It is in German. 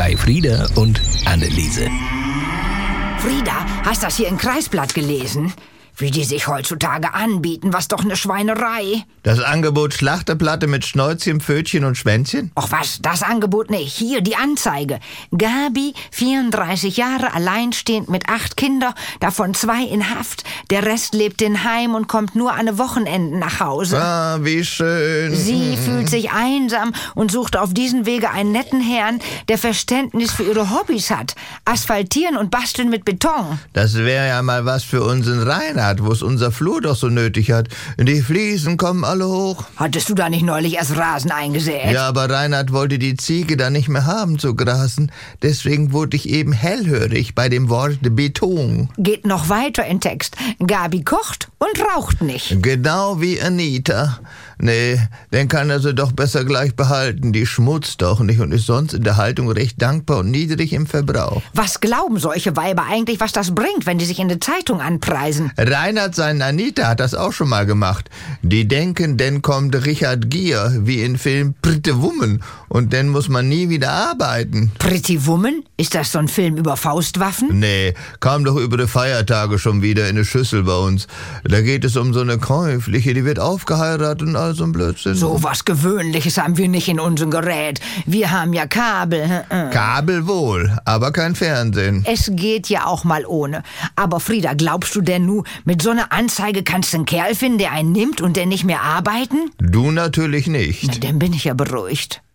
bei Frieda und Anneliese. Frieda, hast das hier im Kreisblatt gelesen? Wie die sich heutzutage anbieten, was doch eine Schweinerei. Das Angebot Schlachteplatte mit Schnäuzchen, Pfötchen und Schwänzchen? Och was, das Angebot nicht. Hier, die Anzeige. Gabi, 34 Jahre, alleinstehend mit 8 Kindern, davon 2 in Haft. Der Rest lebt in Heim und kommt nur an Wochenenden nach Hause. Ah, wie schön. Sie fühlt sich einsam und sucht auf diesem Wege einen netten Herrn, der Verständnis für ihre Hobbys hat. Asphaltieren und basteln mit Beton. Das wäre ja mal was für unseren Reinhard, wo es unser Flur doch so nötig hat. Die Fliesen kommen alle hoch. Hattest du da nicht neulich erst Rasen eingesät? Ja, aber Reinhard wollte die Ziege da nicht mehr haben zu grasen. Deswegen wurde ich eben hellhörig bei dem Wort Beton. Geht noch weiter in Text. Gabi kocht und raucht nicht. Genau wie Anita. Nee, den kann er sie doch besser gleich behalten. Die schmutzt doch nicht und ist sonst in der Haltung recht dankbar und niedrig im Verbrauch. Was glauben solche Weiber eigentlich, was das bringt, wenn die sich in der Zeitung anpreisen? Reinhard seine Anita hat das auch schon mal gemacht. Die denken, denn kommt Richard Gere, wie im Film Pretty Woman. Und dann muss man nie wieder arbeiten. Pretty Woman? Ist das so ein Film über Faustwaffen? Nee, kam doch über die Feiertage schon wieder in eine Schüssel bei uns. Da geht es um so eine Käufliche, die wird aufgeheiratet und all so ein Blödsinn. So was Gewöhnliches haben wir nicht in unserem Gerät. Wir haben ja Kabel. Kabel wohl, aber kein Fernsehen. Es geht ja auch mal ohne. Aber Frieda, glaubst du denn nu, mit so einer Anzeige kannst du einen Kerl finden, der einen nimmt und der nicht mehr arbeiten? Du natürlich nicht. Na, dann bin ich ja beruhigt.